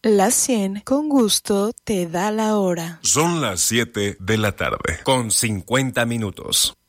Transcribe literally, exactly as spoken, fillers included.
La cien con gusto te da la hora. Son las siete de la tarde, con cincuenta minutos.